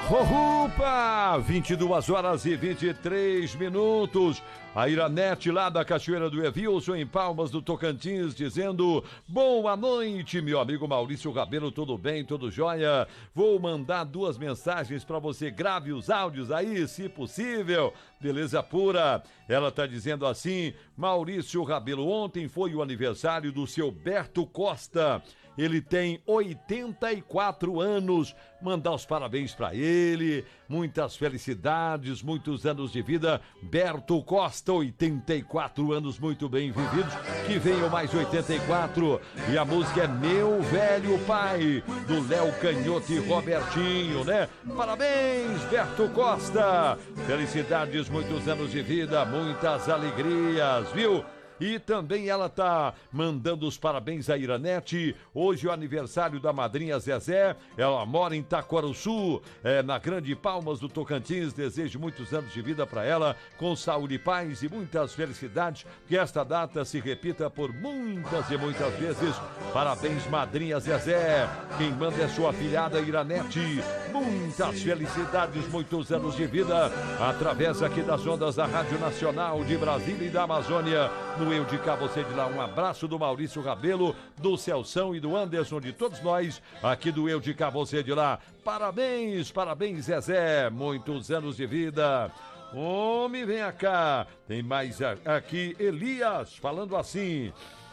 Opa! 22 horas e 23 minutos. A Iranete lá da Cachoeira do Evilson, em Palmas do Tocantins, dizendo: boa noite, meu amigo Maurício Rabelo, tudo bem, tudo jóia? Vou mandar 2 mensagens para você, grave os áudios aí, se possível. Beleza pura. Ela tá dizendo assim: Maurício Rabelo, ontem foi o aniversário do seu Berto Costa. Ele tem 84 anos. Mandar os parabéns para ele, muitas felicidades, muitos anos de vida. Berto Costa, 84 anos muito bem vividos, que venham mais 84. E a música é Meu Velho Pai, do Léo Canhoto e Robertinho, né? Parabéns, Berto Costa. Felicidades, muitos anos de vida, muitas alegrias, viu? E também ela tá mandando os parabéns à Iranete. Hoje é o aniversário da madrinha Zezé. Ela mora em Taquaruçu, na Grande Palmas do Tocantins. Desejo muitos anos de vida para ela, com saúde e paz e muitas felicidades. Que esta data se repita por muitas e muitas vezes. Parabéns, madrinha Zezé. Quem manda é sua filhada Iranete. Muitas felicidades, muitos anos de vida, através aqui das ondas da Rádio Nacional de Brasília e da Amazônia. No Eu de Cá, Você de Lá, um abraço do Maurício Rabelo, do Celção e do Anderson, de todos nós, aqui do Eu de Cá, Você de Lá. Parabéns, parabéns, Zezé, muitos anos de vida. Homem, vem cá. Tem mais aqui, Elias, falando assim: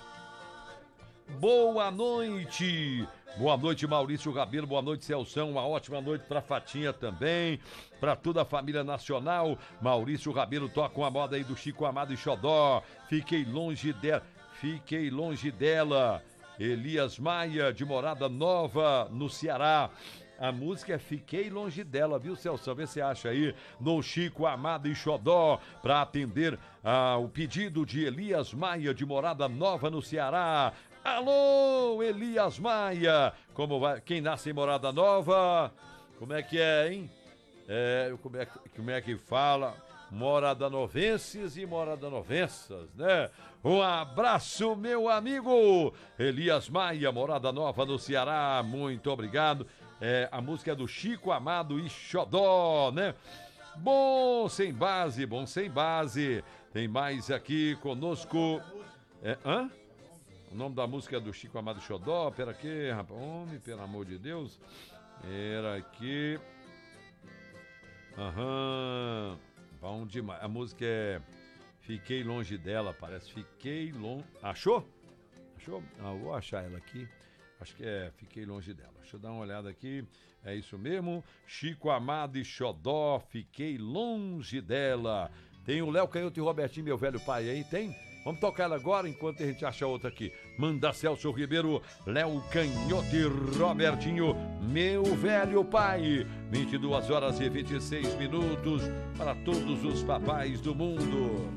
boa noite. Boa noite, Maurício Rabelo. Boa noite, Celção. Uma ótima noite pra Fatinha também. Pra toda a família nacional. Maurício Rabelo toca uma moda aí do Chico Amado e Xodó. Fiquei longe dela. Elias Maia, de Morada Nova, no Ceará. A música é Fiquei Longe Dela, viu, Celso? Vê se você acha aí no Chico Amado e Xodó, para atender ao pedido de Elias Maia, de Morada Nova, no Ceará. Alô, Elias Maia! Como vai? Quem nasce em Morada Nova? Como é que é, hein? Como é que fala? Moradanovenses e moradanovenças, né? Um abraço, meu amigo Elias Maia, Morada Nova no Ceará, muito obrigado. A música é do Chico Amado e Xodó, né? Bom sem base. Tem mais aqui conosco. O nome da música é do Chico Amado e Xodó. Pera aqui, rapaz. Homem, pelo amor de Deus. Pera aqui. Bom demais. A música é Fiquei Longe Dela, parece. Fiquei longe. Achou? Vou achar ela aqui. Acho que é Fiquei Longe Dela. Deixa eu dar uma olhada aqui. É isso mesmo. Chico Amado e Xodó, Fiquei Longe Dela. Tem o Léo Canhoto e Robertinho, Meu Velho Pai, aí tem? Vamos tocar ela agora enquanto a gente acha outra aqui. Manda Celso Ribeiro, Léo Canhoto e Robertinho, Meu Velho Pai. 22 horas e 26 minutos para todos os papais do mundo.